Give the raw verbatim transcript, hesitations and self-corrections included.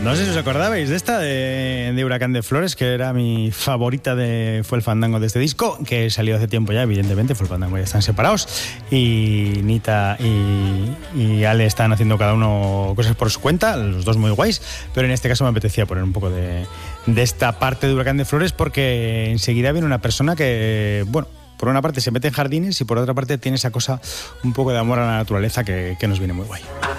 No sé si os acordabais de esta, de, de Huracán de Flores, que era mi favorita de Fue el Fandango de este disco, que salió hace tiempo ya, evidentemente. Fue el Fandango ya están separados. Y Nita y, y Ale están haciendo cada uno cosas por su cuenta, los dos muy guays. Pero en este caso me apetecía poner un poco de, de esta parte de Huracán de Flores, porque enseguida viene una persona que, bueno, por una parte se mete en jardines y por otra parte tiene esa cosa un poco de amor a la naturaleza que, que nos viene muy guay.